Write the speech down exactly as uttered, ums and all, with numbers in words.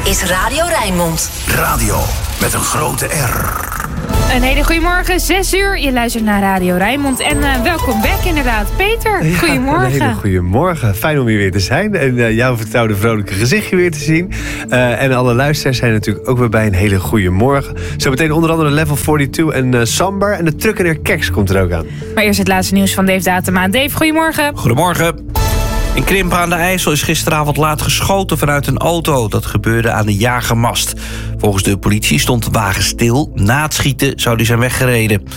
is Radio Rijnmond. Radio met een grote R. Een hele goedemorgen, zes uur. Je luistert naar Radio Rijnmond. En uh, welkom back inderdaad. Peter, ja, goedemorgen. Een hele goedemorgen. Fijn om hier weer te zijn. En uh, jouw vertrouwde vrolijke gezichtje weer te zien. Uh, en alle luisteraars zijn natuurlijk ook weer bij een hele goede morgen. Zometeen onder andere Level tweeënveertig en uh, Sambar. En de Truckeneer Keks komt er ook aan. Maar eerst het laatste nieuws van Dave Datema. Dave, goedemorgen. Goedemorgen. In Krimpen aan de IJssel is gisteravond laat geschoten vanuit een auto. Dat gebeurde aan de Jagermast. Volgens de politie stond de wagen stil. Na het schieten zou die zijn weggereden.